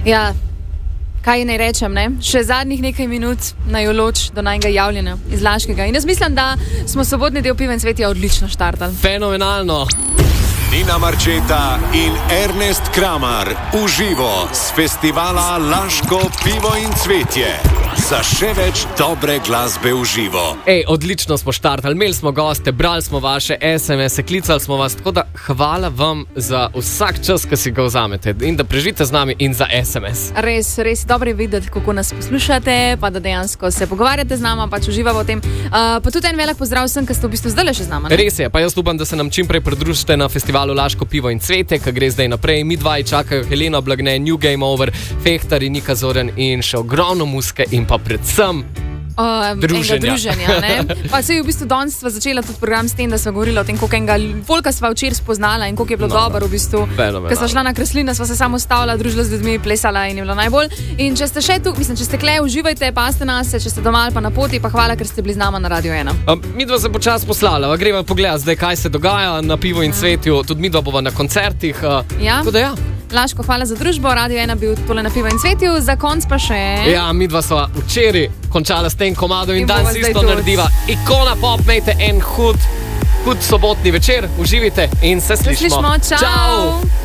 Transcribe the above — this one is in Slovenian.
Ja, kaj naj rečem, ne? Še zadnjih nekaj minut naj loč do najnega javljanja iz Laškega. In jaz mislim, da smo sobotni del Piva in Cvetja odlično štartali. Fenomenalno. Nina Marčeta in Ernest Kramar v živo s festivala Laško pivo in cvetje. Za še več dobre glasbe v živo. Odlično smo štartali, imeli smo goste, brali smo vaše SMS-e, klicali smo vas, tako da hvala vam za vsak čas, ki si ga vzamete in da preživite z nami in za SMS. Res dobro je videti, kako nas poslušate, pa da dejansko se pogovarjate z nami, pač uživamo v tem. Pa tudi en velik pozdrav vsem, ki ste v bistvu zdaj še z nami. Res je, pa jaz upam, da se nam čim prej pridružite na festivalu Laško pivo in cvetje, ki gre zdaj naprej. Mi dva čakajo Helena Blagne, New Game Over, Fehtar in Nika Zoren in še ogromno muzike in pa predvsem druženja. Pa se je v bistvu danes sva začela tudi program s tem, da sva govorila o tem, koliko enega folka sva včeraj spoznala in koliko je bilo dobro v bistvu. Ker sva šla na Kreslina, sva se samo stavila, družila z ljudmi, plesala in je bilo najbolj. In če ste še tu, mislim, če ste kle, uživajte, paste nas, če ste doma ali pa na poti, pa hvala, ker ste bili z nama na Radio 1. Mi dva se počasi poslala, greva pogledati zdaj, kaj se dogaja na Pivu in Cvetju, tudi mi dva bova na koncertih. Laško, hvala za družbo, Radio 1 bil tole na Pivu in Cvetju, za konc pa še. Ja, mi dva sva včeraj končala s tem komadom in danes isto narediva. Ikona Pop, imejte en hud sobotni večer, uživite in se slišimo. Čau!